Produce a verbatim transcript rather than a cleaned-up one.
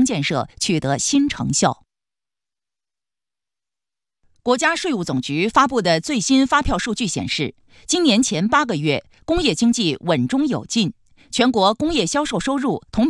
建设取得新成效。国家税务总局发布的最新发票数据显示，今年前八个月，工业经济稳中有进，全国工业销售收入同